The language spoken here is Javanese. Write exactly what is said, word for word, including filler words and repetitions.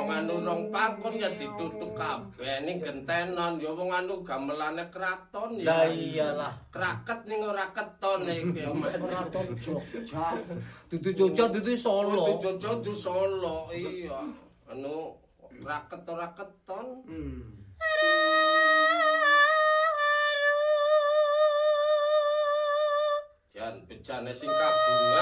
wong anu rong pangkon ya ditutuk kabeh ning gentenon ya wong anu gamelane kraton ya. Lah iyalah. Kraket ning ora keton iki. Kraton Jogja. Dudu Jogja dudu Solo. Dudu Jogja dudu Solo. Iya. Anu kraket ora keton. Hmm. Jan bejane sing kabungan